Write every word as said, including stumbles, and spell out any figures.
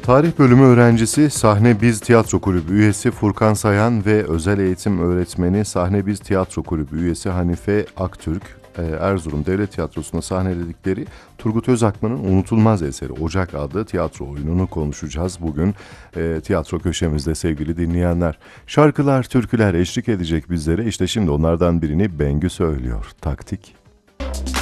Tarih bölümü öğrencisi, Sahne Biz Tiyatro Kulübü üyesi Furkan Sayan ve özel eğitim öğretmeni Sahne Biz Tiyatro Kulübü üyesi Hanife Aktürk, e, Erzurum Devlet Tiyatrosu'nda sahneledikleri Turgut Özakman'ın unutulmaz eseri Ocak adlı tiyatro oyununu konuşacağız bugün e, tiyatro köşemizde sevgili dinleyenler. Şarkılar, türküler eşlik edecek bizlere. İşte şimdi onlardan birini Bengü söylüyor. Taktik.